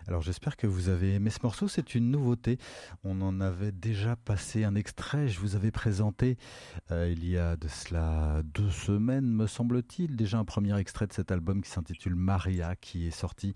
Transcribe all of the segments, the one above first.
Alors j'espère que vous avez aimé ce morceau, c'est une nouveauté. On en avait déjà passé un extrait, je vous avais présenté il y a de cela 2 semaines, me semble-t-il, déjà un premier extrait de cet album qui s'intitule Maria, qui est sorti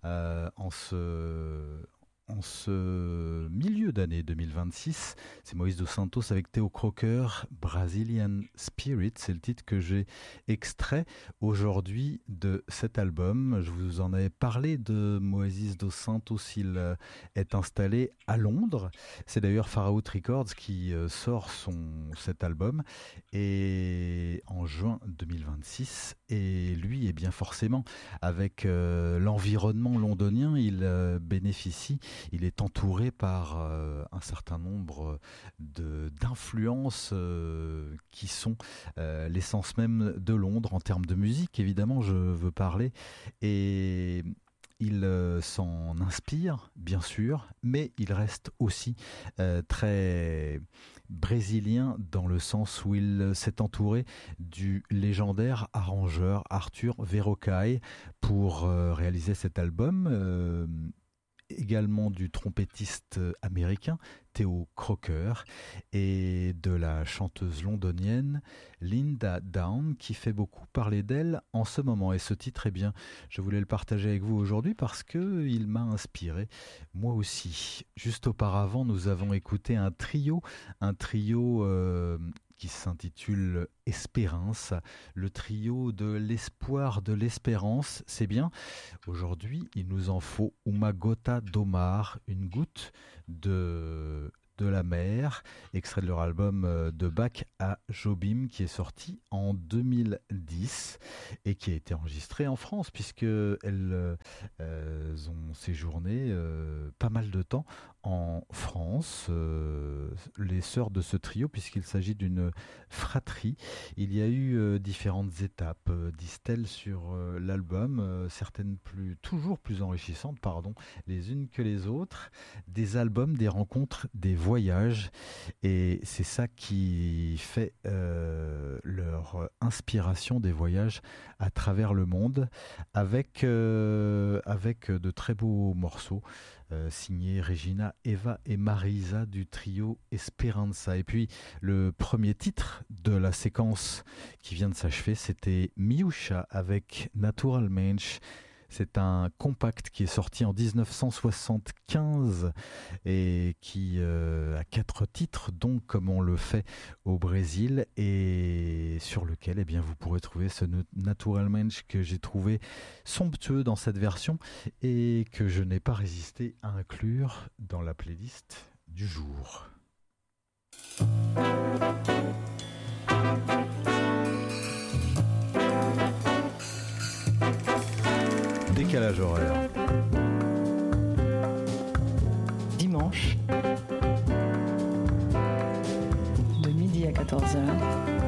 en ce milieu d'année 2026. C'est Moïse Dos Santos avec Theo Croker, Brazilian Spirit, c'est le titre que j'ai extrait aujourd'hui de cet album. Je vous en avais parlé de Moïse Dos Santos, il est installé à Londres. C'est d'ailleurs Faraout Records qui sort cet album et en juin 2026. Et lui, est bien forcément, avec l'environnement londonien, il bénéficie. Il est entouré par un certain nombre d'influences qui sont l'essence même de Londres en termes de musique, évidemment, je veux parler. Et il s'en inspire, bien sûr, mais il reste aussi très brésilien dans le sens où il s'est entouré du légendaire arrangeur Arthur Verocai pour réaliser cet album. Également du trompettiste américain Theo Croker et de la chanteuse londonienne Linda Down qui fait beaucoup parler d'elle en ce moment. Et ce titre, eh bien, je voulais le partager avec vous aujourd'hui parce qu'il m'a inspiré moi aussi. Juste auparavant, nous avons écouté un trio qui s'intitule Espérance, le trio de l'espoir, de l'espérance, c'est bien. Aujourd'hui, il nous en faut Uma gota do mar, une goutte de la mer, extrait de leur album De Bac à Jobim qui est sorti en 2010 et qui a été enregistré en France puisqu'elles ont séjourné pas mal de temps en France, les sœurs de ce trio, puisqu'il s'agit d'une fratrie. Il y a eu différentes étapes, disent-elles, sur l'album, certaines toujours plus enrichissantes, les unes que les autres, des albums, des rencontres, des voyages, et c'est ça qui fait leur inspiration des voyages à travers le monde, avec de très beaux morceaux. Signé Regina, Eva et Marisa du trio Esperanza. Et puis le premier titre de la séquence qui vient de s'achever, c'était Miúcha avec Natural Mensch. C'est un compact qui est sorti en 1975 et qui a 4 titres, donc comme on le fait au Brésil, et sur lequel eh bien, vous pourrez trouver ce Natural Mensch que j'ai trouvé somptueux dans cette version et que je n'ai pas résisté à inclure dans la playlist du jour. Décalage horaire. Dimanche, de midi à 14h.